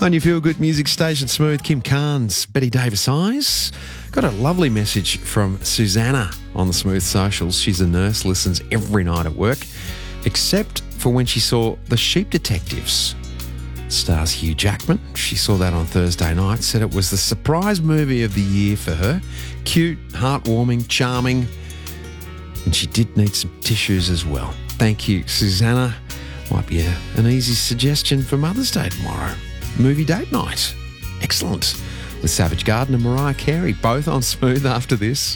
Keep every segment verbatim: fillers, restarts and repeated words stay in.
On your Feel Good Music station, Smooth, Kim Carnes, Betty Davis Eyes. Got a lovely message from Susanna on the Smooth socials. She's a nurse, listens every night at work, except for when she saw The Sheep Detectives. Stars Hugh Jackman. She saw that on Thursday night, said it was the surprise movie of the year for her. Cute, heartwarming, charming, and she did need some tissues as well. Thank you, Susanna. Might be a, an easy suggestion for Mother's Day tomorrow. Movie date night. Excellent. With Savage Garden and Mariah Carey, both on Smooth after this.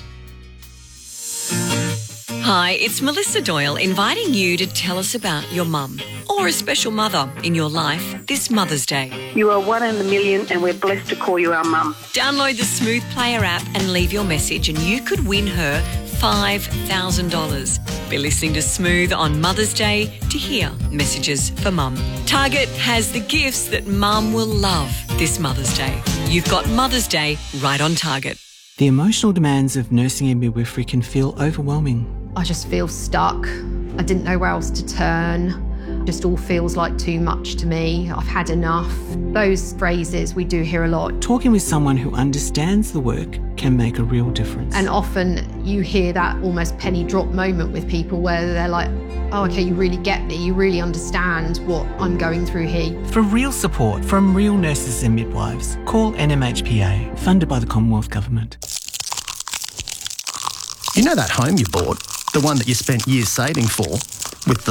Hi, it's Melissa Doyle inviting you to tell us about your mum or a special mother in your life this Mother's Day. You are one in a million and we're blessed to call you our mum. Download the Smooth Player app and leave your message and you could win her five thousand dollars. Be listening to Smooth on Mother's Day to hear messages for mum. Target has the gifts that mum will love this Mother's Day. You've got Mother's Day right on Target. The emotional demands of nursing and midwifery can feel overwhelming. I just feel stuck. I didn't know where else to turn. Just all feels like too much to me. I've had enough. Those phrases we do hear a lot. Talking with someone who understands the work can make a real difference. And often you hear that almost penny drop moment with people where they're like, oh, okay, you really get me. You really understand what I'm going through here. For real support from real nurses and midwives, call N M H P A, funded by the Commonwealth Government. You know that home you bought? The one that you spent years saving for? With the